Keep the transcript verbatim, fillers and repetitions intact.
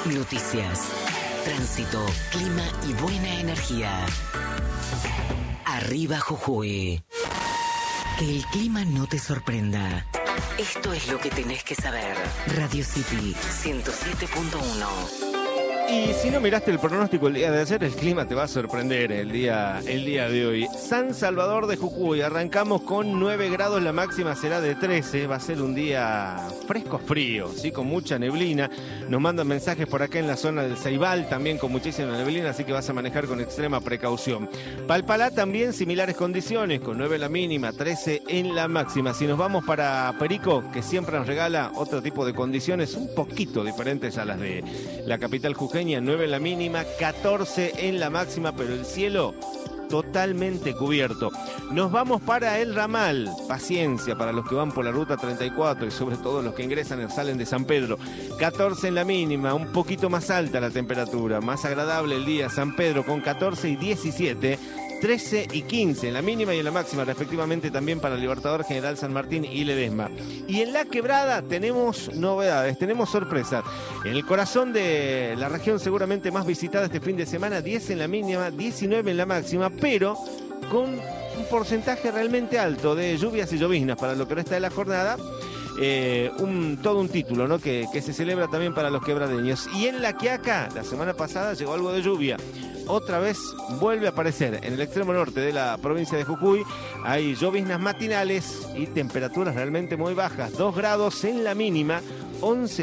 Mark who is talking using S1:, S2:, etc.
S1: Noticias, tránsito, clima y buena energía. Arriba Jujuy. Que el clima no te sorprenda. Esto es lo que tenés que saber. Radio City ciento siete punto uno.
S2: Y si no miraste el pronóstico el día de ayer, el clima te va a sorprender el día, el día de hoy. San Salvador de Jujuy, arrancamos con nueve grados, la máxima será de trece, va a ser un día fresco frío, ¿sí? Con mucha neblina. Nos mandan mensajes por acá en la zona del Ceibal, también con muchísima neblina, así que vas a manejar con extrema precaución. Palpalá también similares condiciones, con nueve la mínima, trece en la máxima. Si nos vamos para Perico, que siempre nos regala otro tipo de condiciones un poquito diferentes a las de la capital jujeña, nueve en la mínima, catorce en la máxima, pero el cielo totalmente cubierto. Nos vamos para el ramal, paciencia para los que van por la ruta treinta y cuatro y sobre todo los que ingresan y salen de San Pedro. catorce en la mínima, un poquito más alta la temperatura, más agradable el día. San Pedro con catorce y diecisiete, trece y quince en la mínima y en la máxima respectivamente, también para Libertador, General San Martín y Ledesma. Y en la Quebrada tenemos novedades, tenemos sorpresas. En el corazón de la región seguramente más visitada este fin de semana, diez en la mínima, diecinueve en la máxima, pero con un porcentaje realmente alto de lluvias y lloviznas para lo que resta de la jornada. Eh, un, todo un título, ¿no? que, que se celebra también para los quebradeños. Y en La Quiaca, la semana pasada llegó algo de lluvia. Otra vez vuelve a aparecer en el extremo norte de la provincia de Jujuy. Hay lloviznas matinales y temperaturas realmente muy bajas. dos grados en la mínima, once